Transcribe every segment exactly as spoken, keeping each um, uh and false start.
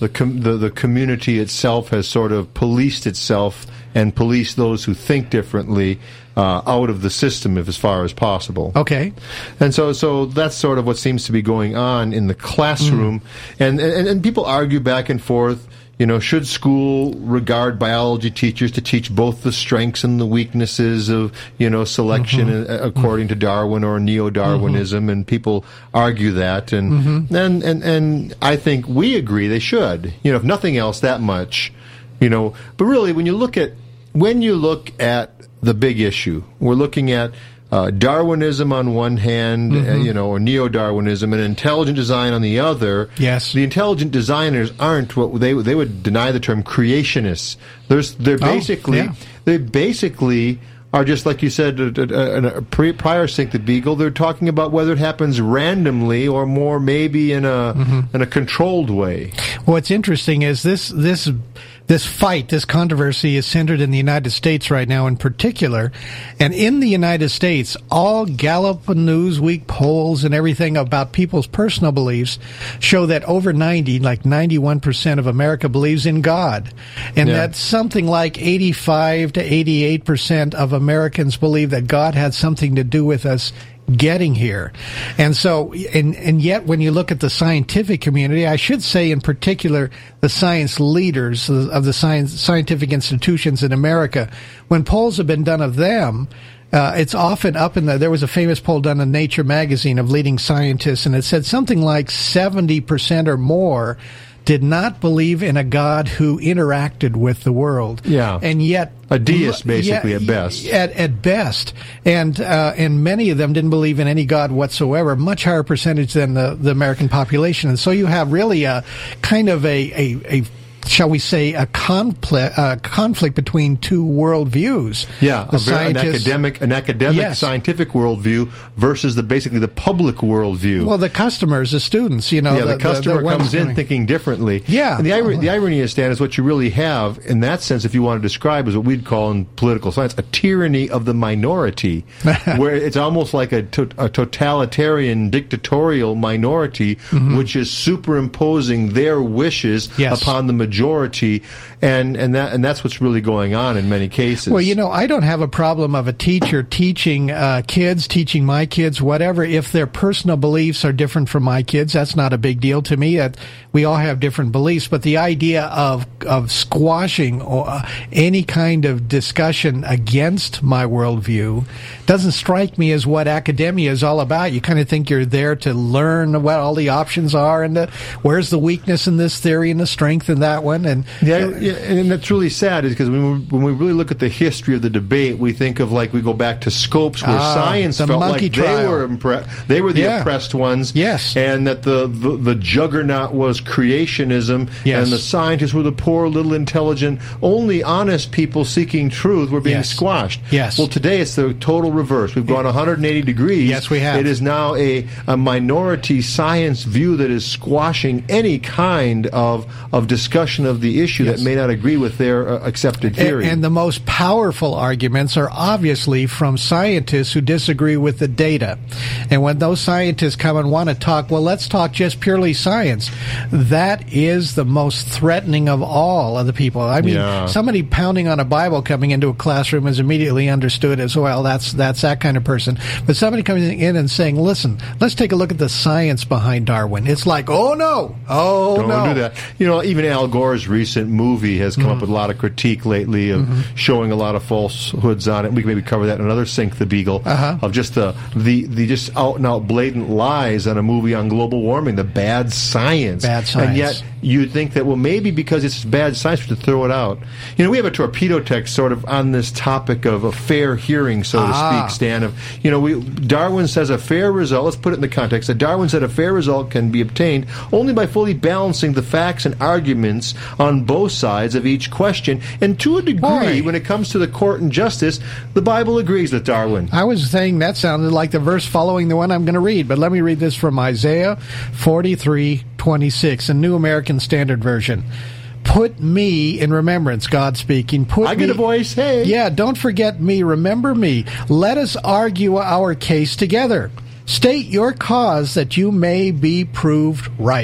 the, com- the the community itself has sort of policed itself and policed those who think differently uh, out of the system if, as far as possible. Okay. And so so that's sort of what seems to be going on in the classroom. Mm. And, and, and people argue back and forth. You know, should school regard biology teachers to teach both the strengths and the weaknesses of, you know, selection mm-hmm. according mm-hmm. to Darwin or neo-Darwinism? Mm-hmm. And people argue that. And, mm-hmm. and, and, and I think we agree they should. You know, if nothing else, that much. You know, but really, when you look at, when you look at the big issue, we're looking at Uh, Darwinism on one hand, mm-hmm. uh, you know, or neo-Darwinism, and intelligent design on the other. Yes. The intelligent designers aren't what they they would deny the term creationists. There's they're basically oh, yeah. they basically are just like you said uh, uh, uh, pre- prior Sink the Beagle. They're talking about whether it happens randomly or more maybe in a mm-hmm. in a controlled way. What's interesting is this this. This fight, this controversy is centered in the United States right now in particular. And in the United States, all Gallup and Newsweek polls and everything about people's personal beliefs show that over ninety, like ninety-one percent of America believes in God. And yeah. that something like eighty-five to eighty-eight percent of Americans believe that God had something to do with us getting here. And so, and, and yet when you look at the scientific community, I should say in particular the science leaders of the science, scientific institutions in America, when polls have been done of them, uh, it's often up in the, there was a famous poll done in Nature magazine of leading scientists, and it said something like seventy percent or more did not believe in a God who interacted with the world. Yeah. And yet, a deist, basically, yeah, at best. At, at best. And uh, and many of them didn't believe in any God whatsoever, much higher percentage than the, the American population. And so you have really a kind of a, a, a shall we say, a conflict, uh, conflict between two worldviews. Yeah, a very, an academic, an academic yes. scientific worldview versus the basically the public worldview. Well, the customers, the students, you know. Yeah, the, the customer the, the comes in doing... thinking differently. Yeah. And the, ir- the irony is, Stan, is what you really have, in that sense, if you want to describe, is what we'd call in political science, a tyranny of the minority, where it's almost like a, to- a totalitarian, dictatorial minority, mm-hmm. which is superimposing their wishes yes. upon the majority. majority, and and that and that's what's really going on in many cases. Well, you know, I don't have a problem of a teacher teaching uh, kids, teaching my kids, whatever, if their personal beliefs are different from my kids. That's not a big deal to me. That we all have different beliefs, but the idea of of squashing or, uh, any kind of discussion against my worldview doesn't strike me as what academia is all about. You kind of think you're there to learn what all the options are and the, where's the weakness in this theory and the strength in that one. And yeah, yeah and that's really sad, is because when we, when we really look at the history of the debate, we think of, like, we go back to Scopes, where ah, science felt like trial. they were impre- they were the yeah. oppressed ones, yes, and that the, the, the juggernaut was creationism, yes. and the scientists were the poor, little, intelligent, only honest people seeking truth were being yes. squashed. Yes. Well, today it's the total reverse. We've gone one hundred eighty degrees. Yes, we have. It is now a, a minority science view that is squashing any kind of of discussion of the issue yes. that may not agree with their uh, accepted theory. And, and the most powerful arguments are obviously from scientists who disagree with the data. And when those scientists come and want to talk, well, let's talk just purely science. That is the most threatening of all of the people. I mean, yeah. somebody pounding on a Bible coming into a classroom is immediately understood as, well, that's that's that kind of person. But somebody coming in and saying, listen, let's take a look at the science behind Darwin. It's like, oh, no. Oh, Don't no. do that. You know, even Al Gore's recent movie has come mm-hmm. up with a lot of critique lately of mm-hmm. showing a lot of falsehoods on it. We can maybe cover that in another Sink the Beagle, uh-huh. of just the, the, the just out and out blatant lies on a movie on global warming, the bad science. Bad science. And yet you'd think that, well, maybe because it's bad science, we should throw it out. You know, we have a torpedo text sort of on this topic of a fair hearing, so to ah. speak, Stan. Of, you know, we, Darwin says a fair result, let's put it in the context, that Darwin said a fair result can be obtained only by fully balancing the facts and arguments on both sides of each question. And to a degree, Boy. when it comes to the court and justice, the Bible agrees with Darwin. I was saying that sounded like the verse following the one I'm going to read, but let me read this from Isaiah forty-three twenty-six, a New American Standard Version. Put me in remembrance, God speaking. Put I get me, a voice, hey. Yeah, don't forget me, remember me. Let us argue our case together. State your cause that you may be proved right.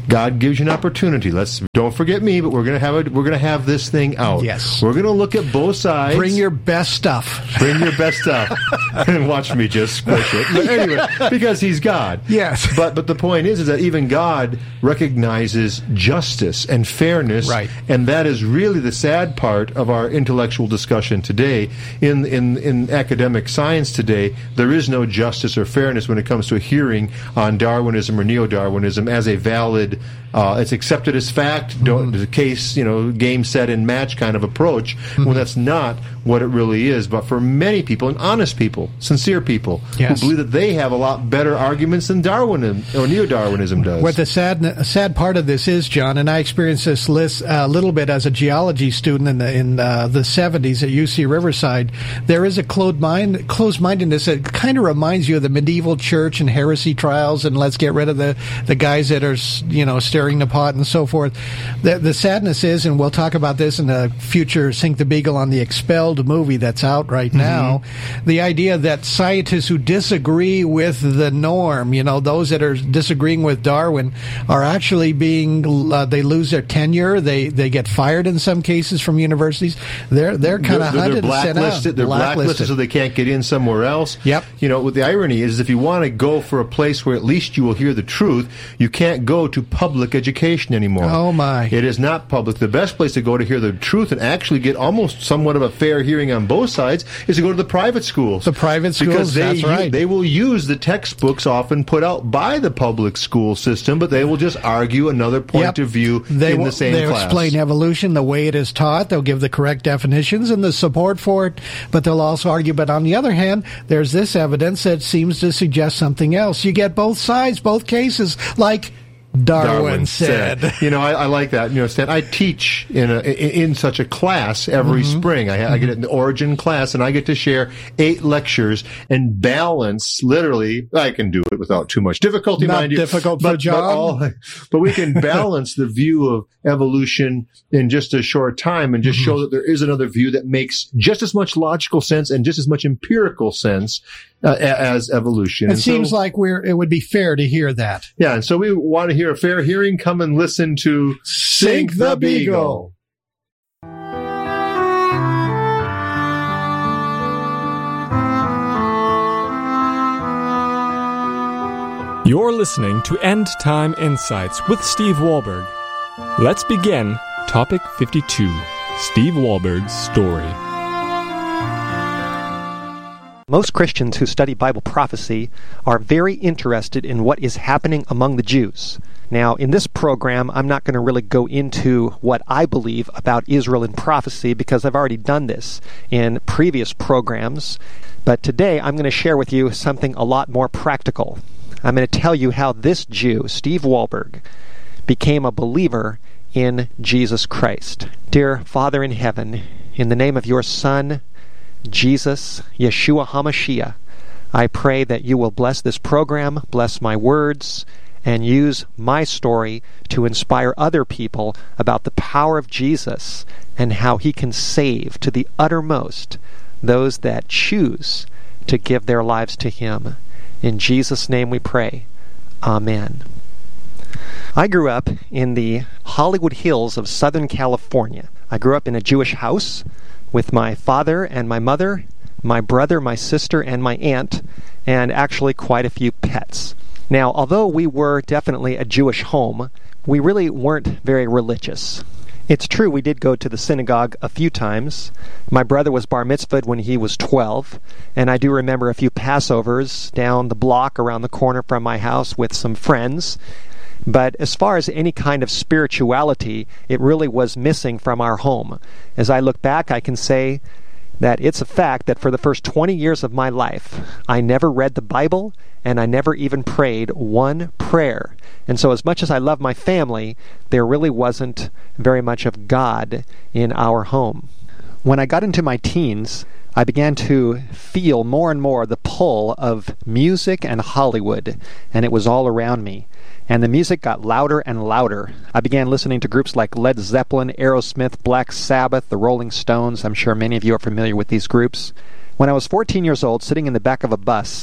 God gives you an opportunity. Let's don't forget me, but we're going to have a, we're going to have this thing out. Yes. We're going to look at both sides. Bring your best stuff. Bring your best stuff. And watch me just squish it. But anyway, because he's God. Yes. But but the point is, is that even God recognizes justice and fairness. Right. And that is really the sad part of our intellectual discussion today. In in in academic science today, there is no justice or fairness when it comes to a hearing on Darwinism or neo-Darwinism as a valid, uh, it's accepted as fact, don't, the case, you know, game, set, and match kind of approach, mm-hmm. when that's not what it really is. But for many people, and honest people, sincere people, yes. who believe that they have a lot better arguments than Darwinism or neo-Darwinism does. What the sad sad part of this is, John, and I experienced this list a uh, little bit as a geology student in the in uh, the seventies at U C Riverside. There is a closed mind, closed-mindedness that kind of reminds you of the medieval church and heresy trials, and let's get rid of the, the guys that are, you know, stirring the pot and so forth. The, the sadness is, and we'll talk about this in the future Sink the Beagle on the Expelled movie that's out right now, mm-hmm. the idea that scientists who disagree with the norm, you know, those that are disagreeing with Darwin, are actually being, uh, they lose their tenure, they they get fired in some cases from universities. They're they're kind of hunted they're and blacklisted. They're blacklisted. blacklisted so they can't get in somewhere else. Yep. You know, what the irony is, if you want to go for a place where at least you will hear the truth, you can't go to public education anymore. Oh, my. It is not public. The best place to go to hear the truth and actually get almost somewhat of a fair hearing on both sides is to go to the private schools. The private schools, because they, that's right. They will use the textbooks often put out by the public school system, but they will just argue another point yep. of view they in will, the same they'll class. They'll explain evolution the way it is taught. They'll give the correct definitions and the support for it, but they'll also argue. But on the other hand, there's this evidence that seems to suggest something else. You get both sides, both cases, like Darwin, Darwin said. said. You know, I, I like that. You know, Stan, I teach in a in, in such a class every mm-hmm. spring. I, mm-hmm. I get an origin class, and I get to share eight lectures and balance. Literally, I can do it without too much difficulty, Not mind you. difficult but, for John. But, all, but we can balance the view of evolution in just a short time, and just mm-hmm. show that there is another view that makes just as much logical sense and just as much empirical sense uh, as evolution. It and seems so, like we're. It would be fair to hear that. Yeah, and so we want to hear a fair hearing. Come and listen to Sink the Beagle. You're listening to End Time Insights with Steve Wohlberg. Let's begin Topic fifty-two, Steve Wohlberg's story. Most Christians who study Bible prophecy are very interested in what is happening among the Jews. Now, in this program, I'm not going to really go into what I believe about Israel in prophecy because I've already done this in previous programs. But today, I'm going to share with you something a lot more practical. I'm going to tell you how this Jew, Steve Wohlberg, became a believer in Jesus Christ. Dear Father in heaven, in the name of your Son, Jesus, Yeshua HaMashiach, I pray that you will bless this program, bless my words, and use my story to inspire other people about the power of Jesus and how he can save to the uttermost those that choose to give their lives to him. In Jesus' name we pray. Amen. I grew up in the Hollywood Hills of Southern California. I grew up in a Jewish house with my father and my mother, my brother, my sister, and my aunt, and actually quite a few pets. Now, although we were definitely a Jewish home, we really weren't very religious. It's true we did go to the synagogue a few times. My brother was bar mitzvahed when he was twelve, and I do remember a few Passovers down the block around the corner from my house with some friends. But as far as any kind of spirituality, it really was missing from our home. As I look back, I can say that it's a fact that for the first twenty years of my life, I never read the Bible, and I never even prayed one prayer. And so as much as I love my family, there really wasn't very much of God in our home. When I got into my teens, I began to feel more and more the pull of music and Hollywood, and it was all around me. And the music got louder and louder. I began listening to groups like Led Zeppelin, Aerosmith, Black Sabbath, the Rolling Stones. I'm sure many of you are familiar with these groups. When I was fourteen years old, sitting in the back of a bus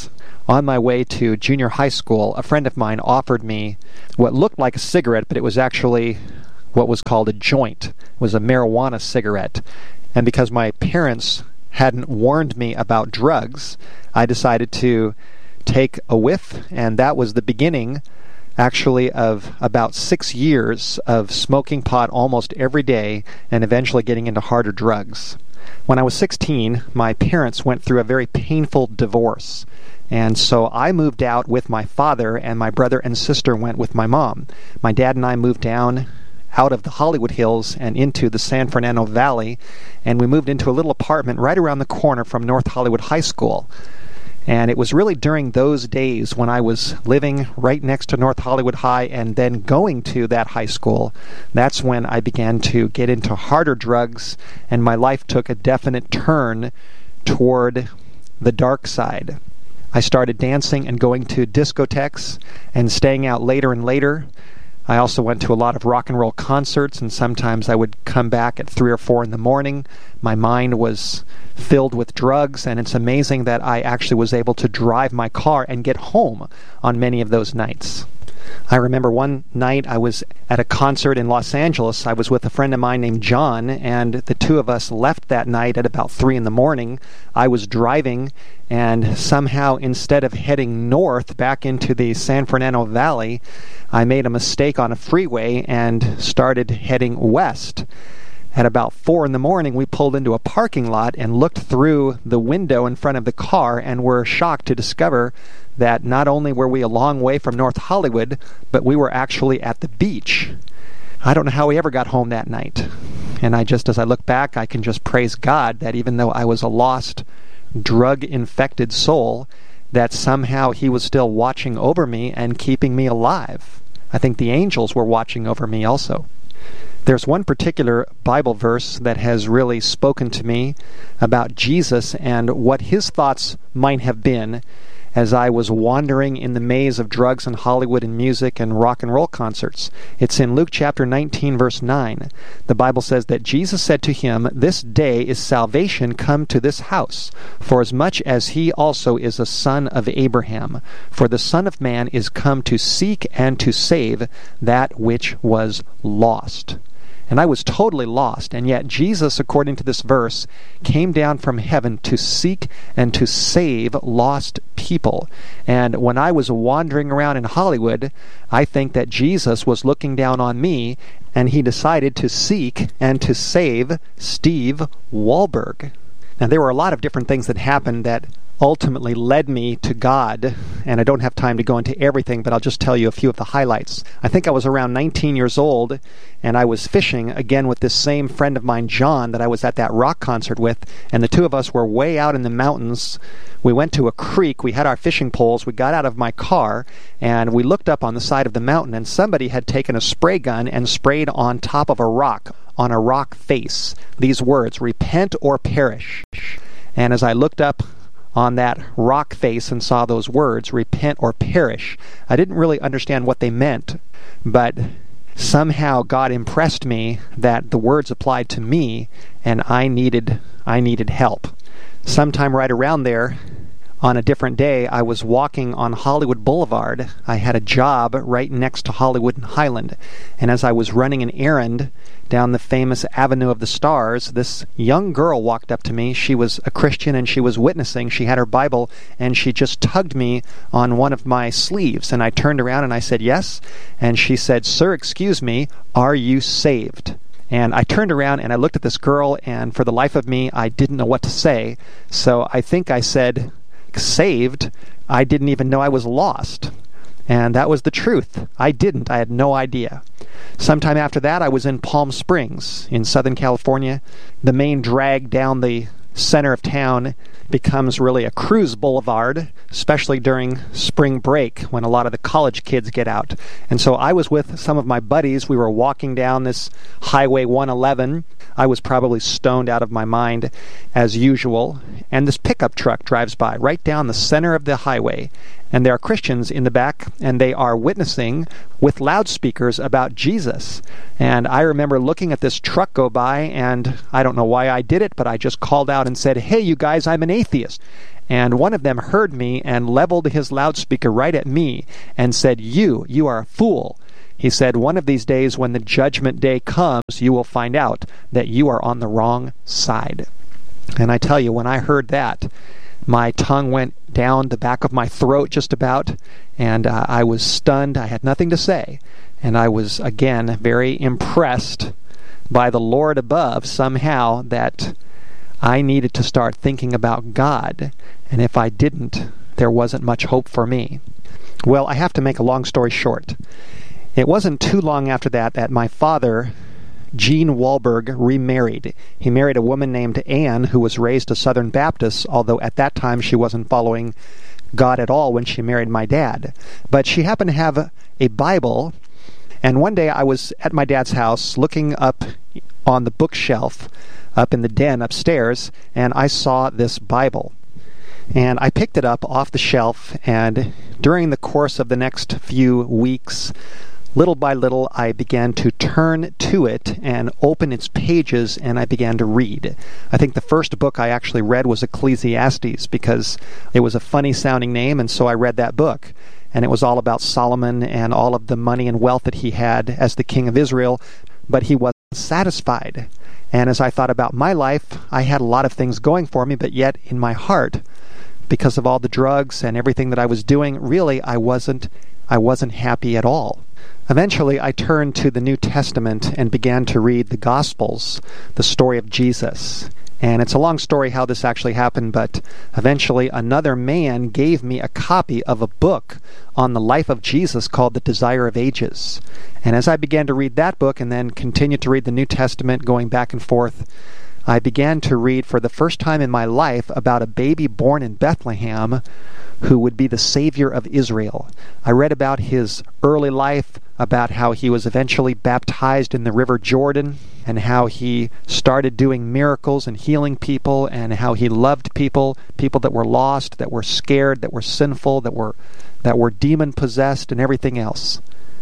on my way to junior high school, a friend of mine offered me what looked like a cigarette, but it was actually what was called a joint. It was a marijuana cigarette. And because my parents hadn't warned me about drugs, I decided to take a whiff, and that was the beginning, actually, of about six years of smoking pot almost every day and eventually getting into harder drugs. When I was sixteen, my parents went through a very painful divorce. And so I moved out with my father, and my brother and sister went with my mom. My dad and I moved down out of the Hollywood Hills and into the San Fernando Valley, and we moved into a little apartment right around the corner from North Hollywood High School. And it was really during those days when I was living right next to North Hollywood High and then going to that high school, that's when I began to get into harder drugs, and my life took a definite turn toward the dark side. I started dancing and going to discotheques and staying out later and later. I also went to a lot of rock and roll concerts, and sometimes I would come back at three or four in the morning. My mind was filled with drugs, and it's amazing that I actually was able to drive my car and get home on many of those nights. I remember one night I was at a concert in Los Angeles. I was with a friend of mine named John, and the two of us left that night at about three in the morning. I was driving, and somehow instead of heading north back into the San Fernando Valley, I made a mistake on a freeway and started heading west. At about four in the morning, we pulled into a parking lot and looked through the window in front of the car and were shocked to discover that not only were we a long way from North Hollywood, but we were actually at the beach. I don't know how we ever got home that night. And I just, as I look back, I can just praise God that even though I was a lost, drug-infected soul, that somehow He was still watching over me and keeping me alive. I think the angels were watching over me also. There's one particular Bible verse that has really spoken to me about Jesus and what His thoughts might have been as I was wandering in the maze of drugs and Hollywood and music and rock and roll concerts. It's in Luke chapter nineteen, verse nine. The Bible says that Jesus said to him, "This day is salvation come to this house, for as much as he also is a son of Abraham. For the Son of Man is come to seek and to save that which was lost." And I was totally lost, and yet Jesus, according to this verse, came down from heaven to seek and to save lost people. And when I was wandering around in Hollywood, I think that Jesus was looking down on me, and He decided to seek and to save Steve Wohlberg. Now, there were a lot of different things that happened that ultimately led me to God, and I don't have time to go into everything, but I'll just tell you a few of the highlights. I think I was around nineteen years old, and I was fishing again with this same friend of mine, John, that I was at that rock concert with, and the two of us were way out in the mountains. We went to a creek, we had our fishing poles, we got out of my car, and we looked up on the side of the mountain, and somebody had taken a spray gun and sprayed on top of a rock, on a rock face, these words, "Repent or perish." And as I looked up on that rock face and saw those words, "Repent or perish," I didn't really understand what they meant, but somehow God impressed me that the words applied to me, and I needed I needed help. Sometime right around there, on a different day, I was walking on Hollywood Boulevard. I had a job right next to Hollywood and Highland, and as I was running an errand down the famous Avenue of the Stars, this young girl walked up to me. She was a Christian, and she was witnessing. She had her Bible, and she just tugged me on one of my sleeves, and I turned around and I said, "Yes," and she said, "Sir, excuse me, are you saved?" And I turned around and I looked at this girl, and for the life of me, I didn't know what to say, so I think I said, "Saved? I didn't even know I was lost." And that was the truth. I didn't. I had no idea. Sometime after that, I was in Palm Springs in Southern California. The main drag down the center of town becomes really a cruise boulevard, especially during spring break when a lot of the college kids get out. And so I was with some of my buddies. We were walking down this Highway one eleven. I was probably stoned out of my mind as usual. And this pickup truck drives by right down the center of the highway. and there are Christians in the back, and they are witnessing with loudspeakers about Jesus. And I remember looking at this truck go by, and I don't know why I did it, but I just called out and said, "Hey, you guys, I'm an atheist." And one of them heard me and leveled his loudspeaker right at me and said, "You, you are a fool." He said, "One of these days when the judgment day comes, you will find out that you are on the wrong side." And I tell you, when I heard that, my tongue went down the back of my throat just about, and uh, I was stunned. I had nothing to say. And I was, again, very impressed by the Lord above somehow that I needed to start thinking about God. And if I didn't, there wasn't much hope for me. Well, I have to make a long story short. It wasn't too long after that that my father, Gene Wahlberg, remarried. He married a woman named Anne who was raised a Southern Baptist, although at that time she wasn't following God at all when she married my dad. But she happened to have a Bible, and one day I was at my dad's house looking up on the bookshelf up in the den upstairs, and I saw this Bible. And I picked it up off the shelf, and during the course of the next few weeks, little by little, I began to turn to it and open its pages, and I began to read. I think the first book I actually read was Ecclesiastes, because it was a funny-sounding name, and so I read that book. And it was all about Solomon and all of the money and wealth that he had as the king of Israel, but he wasn't satisfied. And as I thought about my life, I had a lot of things going for me, but yet in my heart, because of all the drugs and everything that I was doing, really I wasn't I wasn't happy at all. Eventually, I turned to the New Testament and began to read the Gospels, the story of Jesus. And it's a long story how this actually happened, but eventually another man gave me a copy of a book on the life of Jesus called The Desire of Ages. And as I began to read that book and then continued to read the New Testament going back and forth, I began to read for the first time in my life about a baby born in Bethlehem who would be the Savior of Israel. I read about his early life, about how he was eventually baptized in the River Jordan, and how he started doing miracles and healing people, and how he loved people, people that were lost, that were scared, that were sinful, that were that were demon-possessed, and everything else.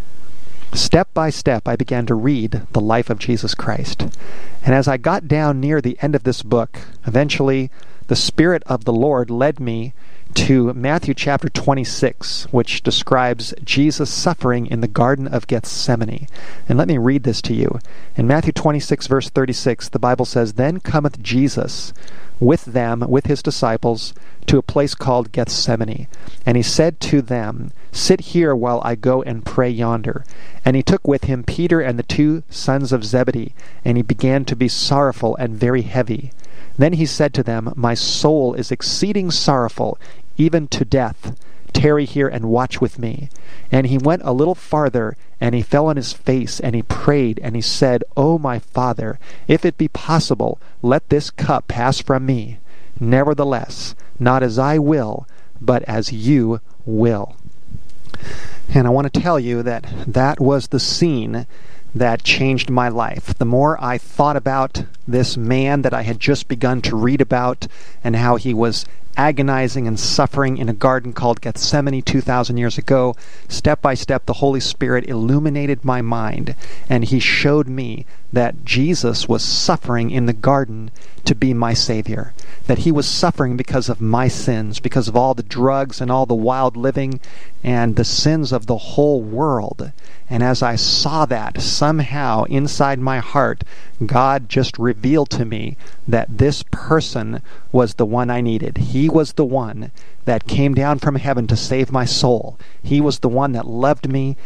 Step by step, I began to read the life of Jesus Christ. And as I got down near the end of this book, eventually the Spirit of the Lord led me to Matthew chapter twenty-six, which describes Jesus suffering in the Garden of Gethsemane. And let me read this to you. In Matthew twenty-six, verse thirty-six, the Bible says, "Then cometh Jesus with them, with his disciples, to a place called Gethsemane. And he said to them, Sit here while I go and pray yonder. And he took with him Peter and the two sons of Zebedee, and he began to be sorrowful and very heavy. Then he said to them, My soul is exceeding sorrowful, even to death. Tarry here and watch with me. And he went a little farther, and he fell on his face, and he prayed, and he said, O my Father, if it be possible, let this cup pass from me. Nevertheless, not as I will, but as you will." And I want to tell you that that was the scene that changed my life. The more I thought about this man that I had just begun to read about, and how he was agonizing and suffering in a garden called Gethsemane two thousand years ago, step by step the Holy Spirit illuminated my mind, and he showed me that Jesus was suffering in the garden to be my Savior, that he was suffering because of my sins, because of all the drugs and all the wild living and the sins of the whole world. And as I saw that, somehow inside my heart, God just revealed to me that this person was the one I needed. He was the one that came down from heaven to save my soul. He was the one that loved me.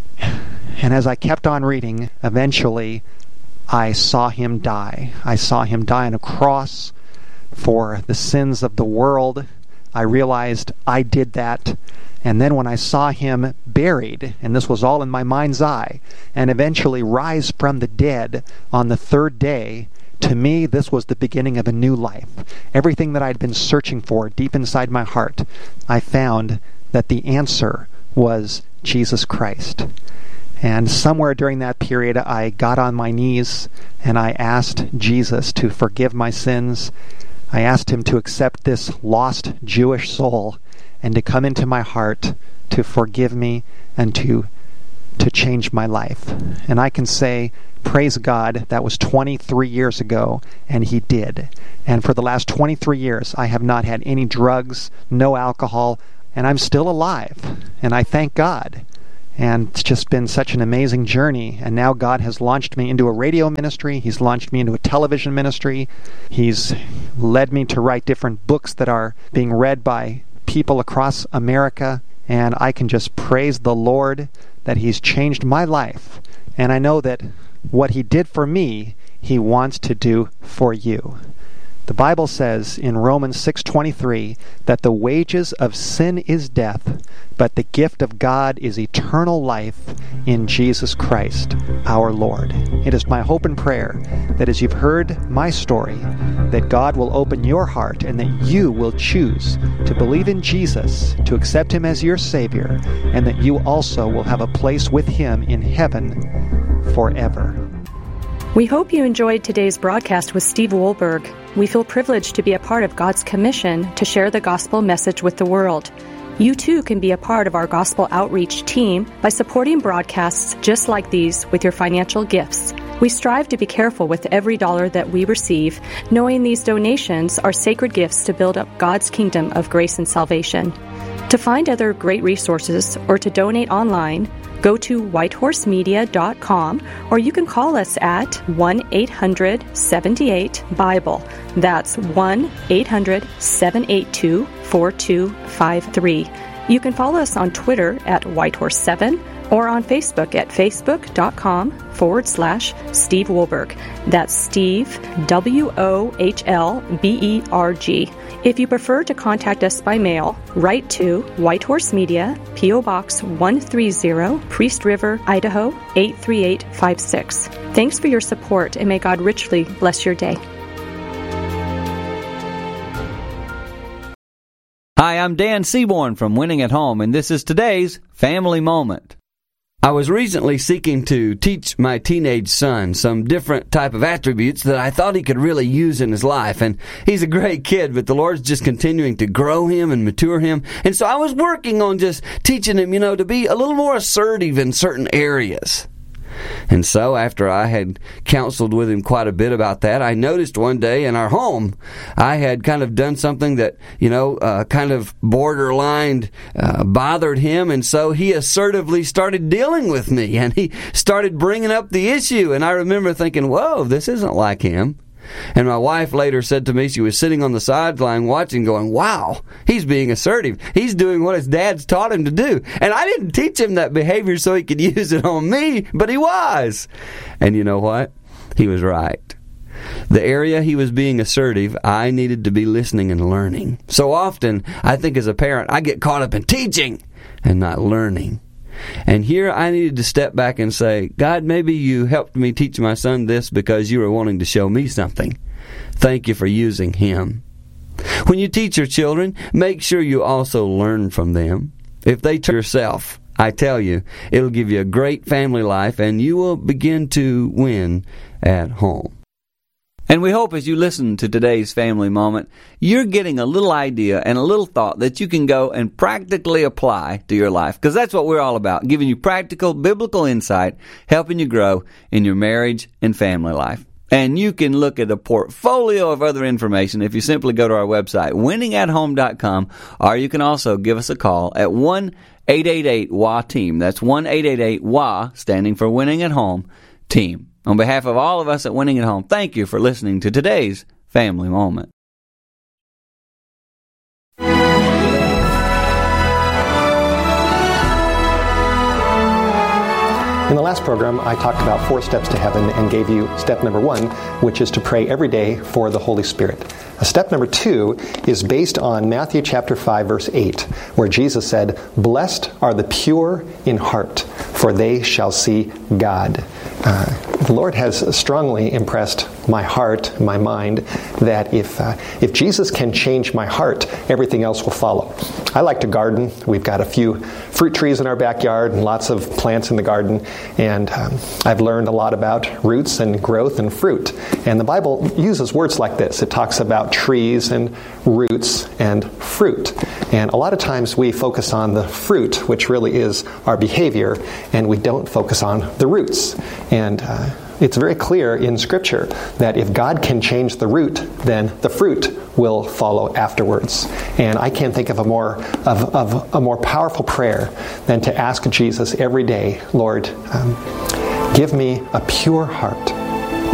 And as I kept on reading, eventually I saw him die. I saw him die on a cross for the sins of the world. I realized I did that. And then when I saw him buried, and this was all in my mind's eye, and eventually rise from the dead on the third day, to me this was the beginning of a new life. Everything that I'd been searching for deep inside my heart, I found that the answer was Jesus Christ. And somewhere during that period, I got on my knees and I asked Jesus to forgive my sins. I asked him to accept this lost Jewish soul and to come into my heart to forgive me and to to change my life. And I can say, praise God, that was twenty-three years ago, and he did. And for the last twenty-three years, I have not had any drugs, no alcohol, and I'm still alive. And I thank God. And it's just been such an amazing journey. And now God has launched me into a radio ministry. He's launched me into a television ministry. He's led me to write different books that are being read by people across America. And I can just praise the Lord that He's changed my life. And I know that what He did for me, He wants to do for you. The Bible says in Romans six twenty-three that the wages of sin is death, but the gift of God is eternal life in Jesus Christ, our Lord. It is my hope and prayer that as you've heard my story, that God will open your heart and that you will choose to believe in Jesus, to accept Him as your Savior, and that you also will have a place with Him in heaven forever. We hope you enjoyed today's broadcast with Steve Wohlberg. We feel privileged to be a part of God's commission to share the gospel message with the world. You too can be a part of our gospel outreach team by supporting broadcasts just like these with your financial gifts. We strive to be careful with every dollar that we receive, knowing these donations are sacred gifts to build up God's kingdom of grace and salvation. To find other great resources or to donate online, go to whitehorse media dot com, or you can call us at one eight hundred seven eight Bible. That's one eight hundred seven eight two four two five three. You can follow us on Twitter at whitehorse seven or on Facebook at facebook.com forward slash Steve Wohlberg. That's Steve, W O H L B E R G. If you prefer to contact us by mail, write to Whitehorse Media, P O Box one thirty, Priest River, Idaho eight three eight five six. Thanks for your support, and may God richly bless your day. Hi, I'm Dan Seaborn from Winning at Home, and this is today's Family Moment. I was recently seeking to teach my teenage son some different type of attributes that I thought he could really use in his life. And he's a great kid, but the Lord's just continuing to grow him and mature him. And so I was working on just teaching him, you know, to be a little more assertive in certain areas. And so after I had counseled with him quite a bit about that, I noticed one day in our home I had kind of done something that, you know, uh, kind of borderline uh, bothered him. And so he assertively started dealing with me, and he started bringing up the issue. And I remember thinking, whoa, this isn't like him. And my wife later said to me, she was sitting on the sideline watching, going, wow, he's being assertive. He's doing what his dad's taught him to do. And I didn't teach him that behavior so he could use it on me, but he was. And you know what? He was right. The area he was being assertive, I needed to be listening and learning. So often, I think as a parent, I get caught up in teaching and not learning. And here I needed to step back and say, God, maybe you helped me teach my son this because you were wanting to show me something. Thank you for using him. When you teach your children, make sure you also learn from them. If they turn yourself, I tell you, it'll give you a great family life, and you will begin to win at home. And we hope as you listen to today's Family Moment, you're getting a little idea and a little thought that you can go and practically apply to your life. Because that's what we're all about, giving you practical, biblical insight, helping you grow in your marriage and family life. And you can look at a portfolio of other information if you simply go to our website, winning at home dot com, or you can also give us a call at one eight eight eight W A team. That's one eight eight eight W A, standing for Winning at Home, team. On behalf of all of us at Winning at Home, thank you for listening to today's Family Moment. In the last program, I talked about four steps to heaven and gave you step number one, which is to pray every day for the Holy Spirit. Step number two is based on Matthew chapter five, verse eight, where Jesus said, "Blessed are the pure in heart, for they shall see God." uh, the Lord has strongly impressed my heart, my mind, that if uh, if Jesus can change my heart, everything else will follow. I like to garden. We've got a few fruit trees in our backyard and lots of plants in the garden, and um, I've learned a lot about roots and growth and fruit. And the Bible uses words like this. It talks about trees and roots and fruit. And a lot of times we focus on the fruit, which really is our behavior, and we don't focus on the roots. And uh, it's very clear in Scripture that if God can change the root, then the fruit will follow afterwards. And I can't think of a more of, of a more powerful prayer than to ask Jesus every day, Lord, um, give me a pure heart.